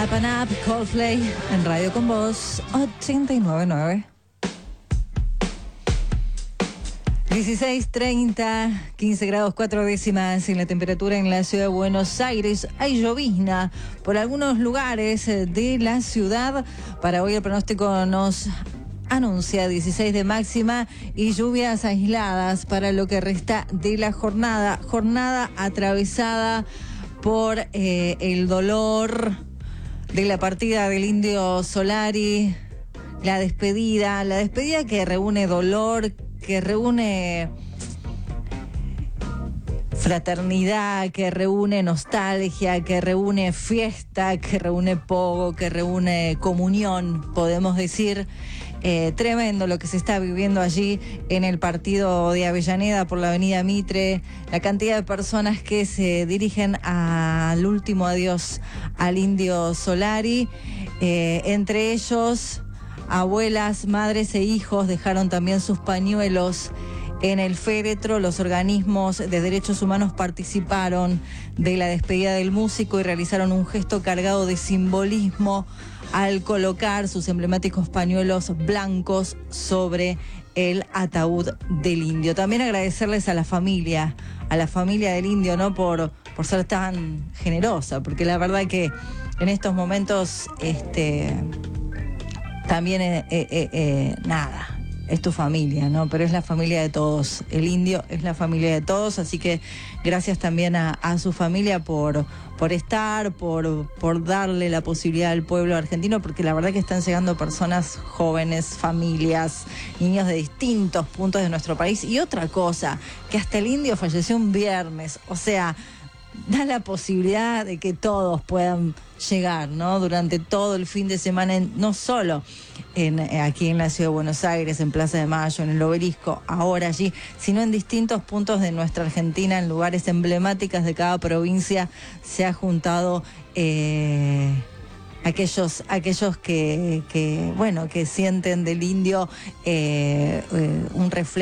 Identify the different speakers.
Speaker 1: Up and Up, Coldplay, en Radio con Voz 89.9. 16:30, 15 grados 4 décimas en la temperatura en la ciudad de Buenos Aires. Hay llovizna por algunos lugares de la ciudad. Para hoy el pronóstico nos anuncia 16 de máxima y lluvias aisladas para lo que resta de la jornada. Jornada atravesada por el dolor de la partida del Indio Solari, la despedida que reúne dolor, que reúne fraternidad, que reúne nostalgia, que reúne fiesta, que reúne pogo, que reúne comunión, podemos decir. Tremendo lo que se está viviendo allí en el partido de Avellaneda por la avenida Mitre, la cantidad de personas que se dirigen al último adiós al Indio Solari, entre ellos abuelas, madres e hijos dejaron también sus pañuelos en el féretro. Los organismos de derechos humanos participaron de la despedida del músico y realizaron un gesto cargado de simbolismo al colocar sus emblemáticos pañuelos blancos sobre el ataúd del indio. También agradecerles a la familia del indio, ¿no? Por ser tan generosa, porque la verdad que en estos momentos también nada, es tu familia, ¿no? Pero es la familia de todos. El indio es la familia de todos, así que gracias también a su familia por estar, por darle la posibilidad al pueblo argentino, porque la verdad que están llegando personas jóvenes, familias, niños de distintos puntos de nuestro país. Y otra cosa, que hasta el indio falleció un viernes, o sea, da la posibilidad de que todos puedan llegar, ¿no? Durante todo el fin de semana, no solo aquí en la ciudad de Buenos Aires, en Plaza de Mayo, en el Obelisco, ahora allí, sino en distintos puntos de nuestra Argentina, en lugares emblemáticos de cada provincia, se ha juntado aquellos que sienten del indio un reflejo